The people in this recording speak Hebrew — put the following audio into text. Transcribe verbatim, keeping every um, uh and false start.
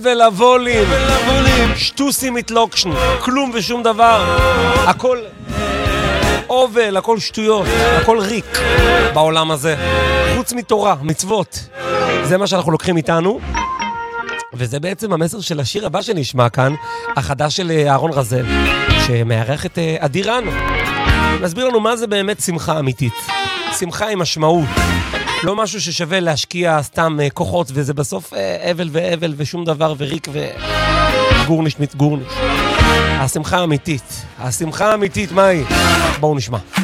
ולבולים, שטוסים מתלוקשן, כלום ושום דבר, הכל אובל, הכל שטויות, הכל ריק בעולם הזה, חוץ מתורה, מצוות. זה מה שאנחנו לוקחים איתנו, וזה בעצם המסר של השיר הבא שנשמע כאן, החדש של אהרון רזל, שמארח את אדירנו. נסביר לנו מה זה באמת שמחה אמיתית, שמחה עם משמעות, לא משהו ששווה להשקיע סתם כוחות, וזה בסוף אבל ואבל ושום דבר וריק וגורניש מתגורניש. השמחה האמיתית, השמחה האמיתית, מה היא? בואו נשמע.